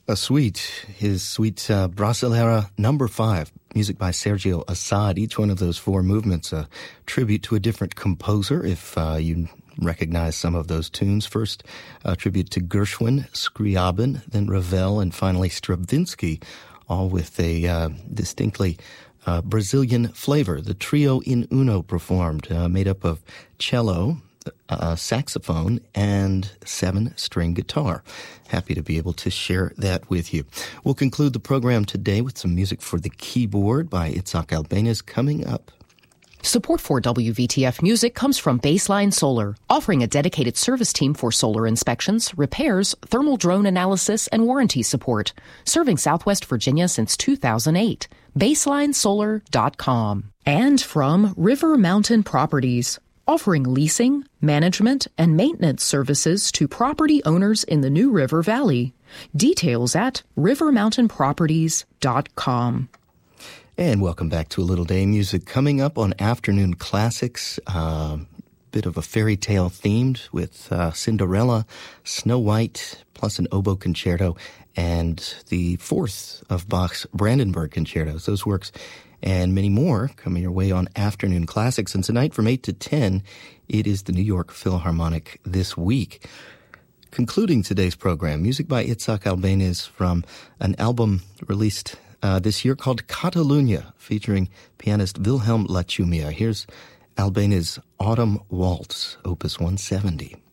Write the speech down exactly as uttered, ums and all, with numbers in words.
A suite, his suite uh, Brasilera number five, music by Sergio Assad. Each one of those four movements a tribute to a different composer, if uh, you recognize some of those tunes. First, a tribute to Gershwin, Scriabin, then Ravel, and finally Stravinsky, all with a uh, distinctly uh, Brazilian flavor. The trio in uno performed, uh, made up of cello, Uh, saxophone, and seven-string guitar. Happy to be able to share that with you. We'll conclude the program today with some music for the keyboard by Itzhak Albéniz coming up. Support for W V T F Music comes from Baseline Solar, offering a dedicated service team for solar inspections, repairs, thermal drone analysis, and warranty support. Serving Southwest Virginia since two thousand eight. baseline solar dot com. And from River Mountain Properties, offering leasing, management, and maintenance services to property owners in the New River Valley. Details at river mountain properties dot com. And welcome back to A Little Day Music. Coming up on Afternoon Classics, a uh, bit of a fairy tale themed with uh, Cinderella, Snow White, plus an oboe concerto, and the fourth of Bach's Brandenburg concertos. Those works and many more coming your way on Afternoon Classics. And tonight from eight to ten, it is the New York Philharmonic This Week. Concluding today's program, music by Itzhak Albéniz from an album released uh, this year called Catalunya, featuring pianist Wilhelm Lachumia. Here's Albéniz's Autumn Waltz, Opus one seventy.